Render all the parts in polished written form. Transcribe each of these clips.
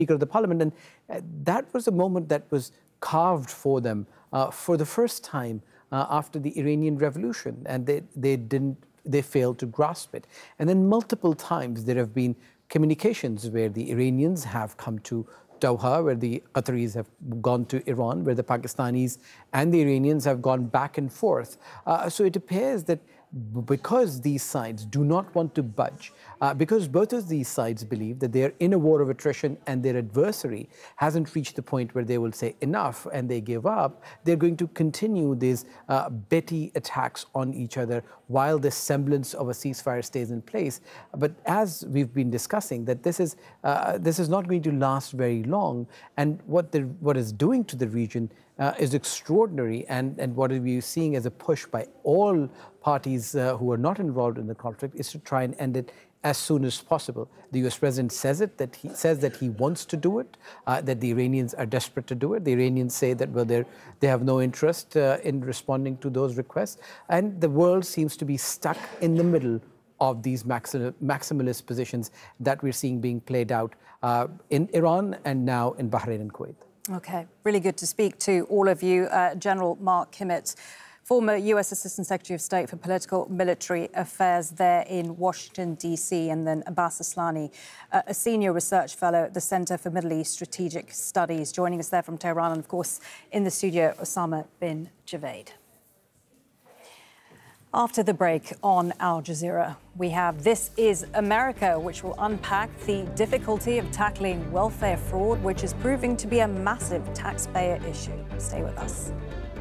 Speaker of the Parliament. And that was a moment that was carved for them for the first time after the Iranian Revolution. And they failed to grasp it. And then multiple times there have been communications where the Iranians have come to Doha, where the Qataris have gone to Iran, where the Pakistanis and the Iranians have gone back and forth. So it appears that because these sides do not want to budge, because both of these sides believe that they are in a war of attrition and their adversary hasn't reached the point where they will say enough and they give up, they're going to continue these petty attacks on each other while the semblance of a ceasefire stays in place. But as we've been discussing, that this is not going to last very long, and what is doing to the region is extraordinary, and what we're seeing as a push by all parties who are not involved in the conflict is to try and end it as soon as possible. The US President says that he wants to do it, that the Iranians are desperate to do it. The Iranians say that, well, they have no interest in responding to those requests. And the world seems to be stuck in the middle of these maximalist positions that we're seeing being played out in Iran and now in Bahrain and Kuwait. OK, really good to speak to all of you. General Mark Kimmitt, former US Assistant Secretary of State for Political Military Affairs there in Washington, D.C., and then Abbas Aslani, a senior research fellow at the Center for Middle East Strategic Studies, joining us there from Tehran, and, of course, in the studio, Osama bin Javaid. After the break on Al Jazeera, we have This Is America, which will unpack the difficulty of tackling welfare fraud, which is proving to be a massive taxpayer issue. Stay with us.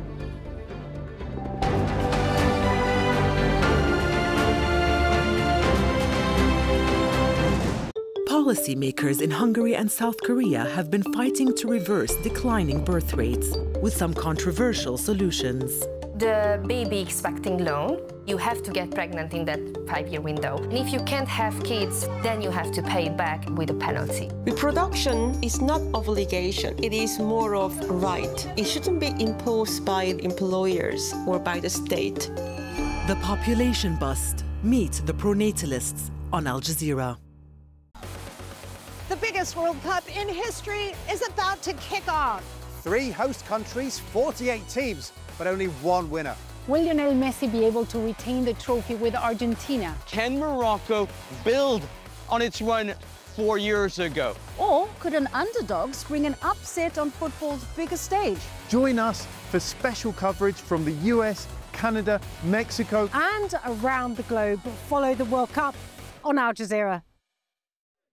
Policymakers in Hungary and South Korea have been fighting to reverse declining birth rates with some controversial solutions. The baby expecting loan, you have to get pregnant in that 5-year window. And if you can't have kids, then you have to pay it back with a penalty. Reproduction is not obligation, it is more of a right. It shouldn't be imposed by employers or by the state. The population bust. Meet the pronatalists on Al Jazeera. The biggest World Cup in history is about to kick off. 3 host countries, 48 teams, but only 1 winner. Will Lionel Messi be able to retain the trophy with Argentina? Can Morocco build on its run 4 years ago? Or could an underdog spring an upset on football's biggest stage? Join us for special coverage from the US, Canada, Mexico, and around the globe. Follow the World Cup on Al Jazeera.